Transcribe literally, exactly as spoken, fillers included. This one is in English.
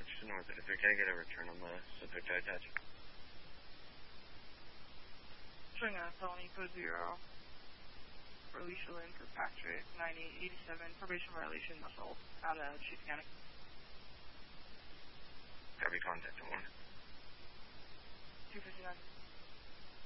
to North eighty-three. Can I get a return on the subject I attached? Showing a felony code zero for Alicia Lynn Kirkpatrick, nine eight eight seven, probation violation, assault, out of Chief County.